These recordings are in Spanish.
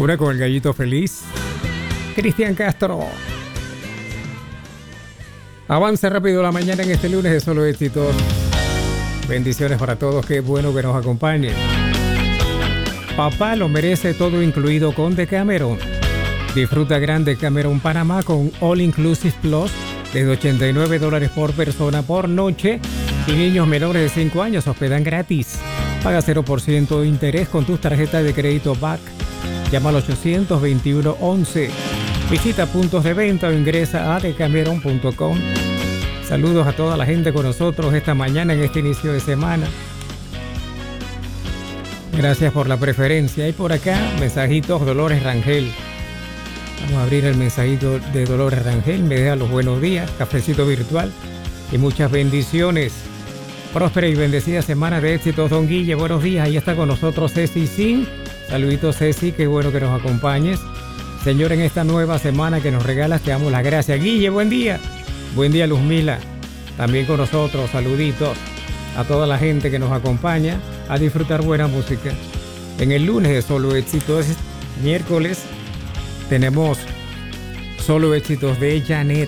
Una con el gallito feliz. Cristian Castro. Avanza rápido la mañana en este lunes de solo éxitos. Bendiciones para todos, qué bueno que nos acompañen. Papá lo merece todo incluido con Decameron. Disfruta Gran Decameron Panamá con All Inclusive Plus desde $89 por persona por noche y niños menores de 5 años hospedan gratis. Paga 0% de interés con tus tarjetas de crédito BAC. Llama al 821-11. Visita puntos de venta o ingresa a decameron.com. Saludos a toda la gente con nosotros esta mañana en este inicio de semana. Gracias por la preferencia. Y por acá, mensajitos Dolores Rangel. Vamos a abrir el mensajito de Dolores Rangel. Me deja los buenos días, cafecito virtual y muchas bendiciones. Próspera y bendecida semana de éxitos, don Guille. Buenos días. Ahí está con nosotros Ceci Sin. Saluditos, Ceci. Qué bueno que nos acompañes. Señor, en esta nueva semana que nos regalas, te damos las gracias. Guille, buen día. Buen día, Luzmila. También con nosotros. Saluditos a toda la gente que nos acompaña a disfrutar buena música. En el lunes de Solo Éxitos, miércoles, tenemos Solo Éxitos de Janet.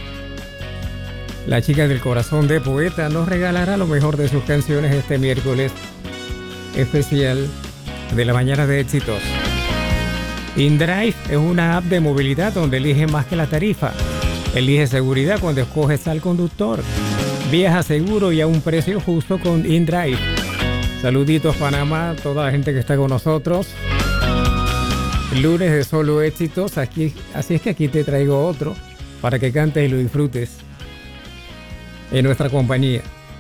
La chica del corazón de poeta nos regalará lo mejor de sus canciones este miércoles especial de la mañana de éxitos. InDrive es una app de movilidad donde elige más que la tarifa. Elige seguridad cuando escoges al conductor. Viaja seguro y a un precio justo con InDrive. Saluditos Panamá, toda la gente que está con nosotros. Lunes de Solo Éxitos, así es que aquí te traigo otro para que cantes y lo disfrutes en nuestra compañía.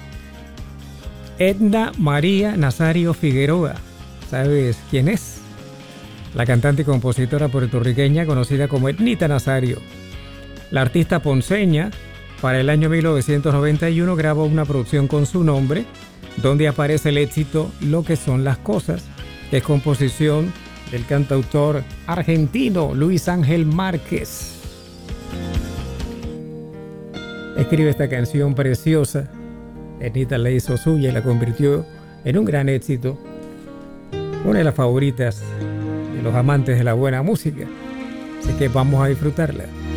Edna María Nazario Figueroa, ¿sabes quién es? La cantante y compositora puertorriqueña conocida como Ednita Nazario. La artista ponceña para el año 1991 grabó una producción con su nombre donde aparece el éxito Lo que son las cosas, que es composición del cantautor argentino Luis Ángel Márquez. Escribe esta canción preciosa. Ednita la hizo suya y la convirtió en un gran éxito. Una de las favoritas de los amantes de la buena música. Así que vamos a disfrutarla.